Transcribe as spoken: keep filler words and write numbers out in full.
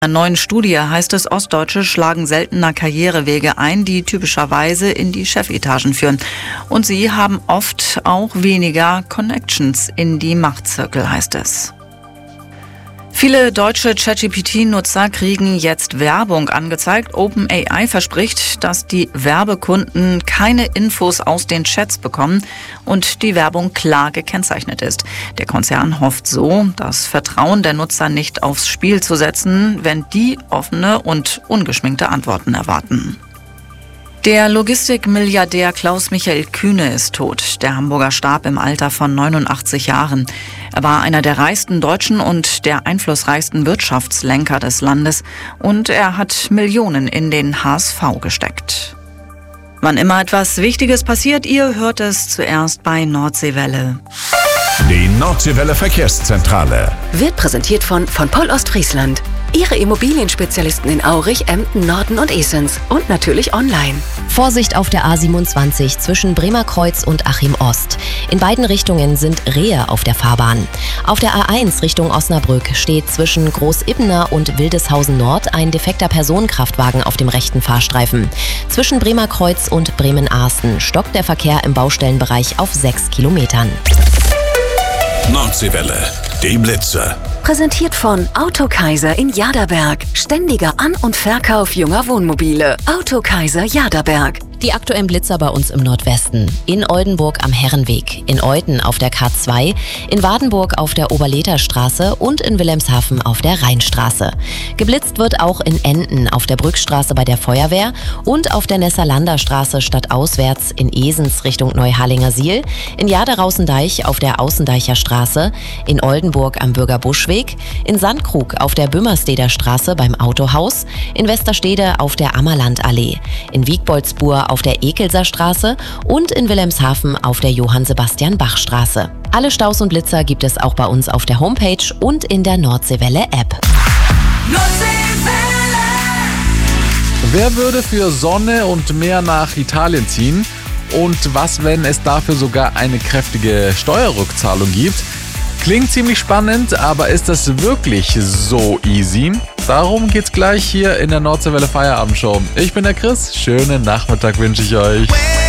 In einer neuen Studie heißt es, Ostdeutsche schlagen seltener Karrierewege ein, die typischerweise in die Chefetagen führen. Und sie haben oft auch weniger Connections in die Machtzirkel, heißt es. Viele deutsche ChatGPT-Nutzer kriegen jetzt Werbung angezeigt. OpenAI verspricht, dass die Werbekunden keine Infos aus den Chats bekommen und die Werbung klar gekennzeichnet ist. Der Konzern hofft so, das Vertrauen der Nutzer nicht aufs Spiel zu setzen, wenn die offene und ungeschminkte Antworten erwarten. Der Logistikmilliardär Klaus-Michael Kühne ist tot. Der Hamburger starb im Alter von neunundachtzig Jahren. Er war einer der reichsten Deutschen und der einflussreichsten Wirtschaftslenker des Landes. Und er hat Millionen in den H S V gesteckt. Wann immer etwas Wichtiges passiert, ihr hört es zuerst bei Nordseewelle. Die Nordseewelle Verkehrszentrale wird präsentiert von von Pol Ostfriesland. Ihre Immobilienspezialisten in Aurich, Emden, Norden und Esens und natürlich online. Vorsicht auf der A siebenundzwanzig zwischen Bremerkreuz und Achim Ost. In beiden Richtungen sind Rehe auf der Fahrbahn. Auf der A eins Richtung Osnabrück steht zwischen Großibbener und Wildeshausen Nord ein defekter Personenkraftwagen auf dem rechten Fahrstreifen. Zwischen Bremerkreuz und Bremen-Arsten stockt der Verkehr im Baustellenbereich auf sechs Kilometern. Nordseewelle, die Blitze. Präsentiert von Autokaiser in Jaderberg. Ständiger An- und Verkauf junger Wohnmobile. Autokaiser Jaderberg. Die aktuellen Blitzer bei uns im Nordwesten. In Oldenburg am Herrenweg, in Euthen auf der K zwei, in Wardenburg auf der Oberleterstraße und in Wilhelmshaven auf der Rheinstraße. Geblitzt wird auch in Enden auf der Brückstraße bei der Feuerwehr und auf der Nesserlander Straße stadtauswärts in Esens Richtung Neuharlinger Siel, in Jaderaußendeich auf der Außendeicher Straße, in Oldenburg am Bürgerbuschweg, in Sandkrug auf der Böhmersteder Straße beim Autohaus, in Westerstede auf der Ammerlandallee, in Wiegboldsbur auf der Ekelser Straße und in Wilhelmshaven auf der Johann-Sebastian-Bach-Straße. Alle Staus und Blitzer gibt es auch bei uns auf der Homepage und in der Nordseewelle-App. Nordseewelle. Wer würde für Sonne und Meer nach Italien ziehen? Und was, wenn es dafür sogar eine kräftige Steuerrückzahlung gibt? Klingt ziemlich spannend, aber ist das wirklich so easy? Darum geht's gleich hier in der Nordseewelle Feierabendshow. Ich bin der Chris, schönen Nachmittag wünsche ich euch.